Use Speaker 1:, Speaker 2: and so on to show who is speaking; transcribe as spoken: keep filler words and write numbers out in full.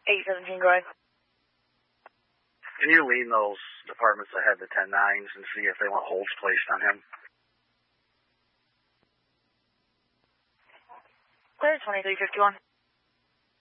Speaker 1: eight seventeen, go ahead.
Speaker 2: Can you lean those departments that have the ten nines and see if they want holds placed on him?
Speaker 1: Clear, twenty-three fifty-one.